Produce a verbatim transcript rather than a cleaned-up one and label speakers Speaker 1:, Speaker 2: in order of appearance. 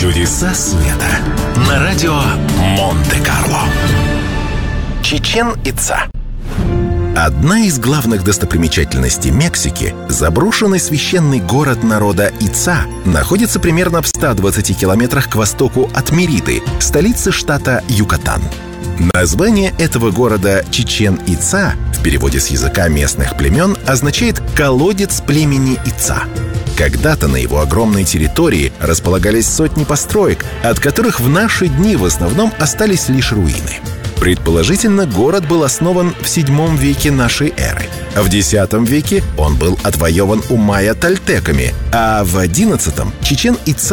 Speaker 1: Чудеса света на радио Монте-Карло. Чичен-Ица. Одна из главных достопримечательностей Мексики – заброшенный священный город народа Ица находится примерно в ста двадцати километрах к востоку от Мериды, столицы штата Юкатан. Название этого города Чичен-Ица в переводе с языка местных племен означает «колодец племени Ица». Когда-то на его огромной территории располагались сотни построек, от которых в наши дни в основном остались лишь руины. Предположительно, город был основан в седьмом веке нашей эры. В десятом веке он был отвоеван у майя тольтеками, а в одиннадцатом Чичен-Ица